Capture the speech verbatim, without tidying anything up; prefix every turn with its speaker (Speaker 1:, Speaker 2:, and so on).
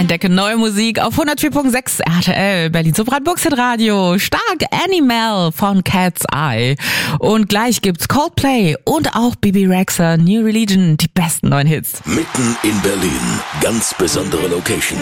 Speaker 1: Entdecke neue Musik auf hundertvier Komma sechs R T L, Berlin-Brandenburgs Radio. Stark Animal von Cat's Eye. Und gleich gibt's Coldplay und auch Bebe Rexha, New Religion, die besten neuen Hits.
Speaker 2: Mitten in Berlin, ganz besondere Location.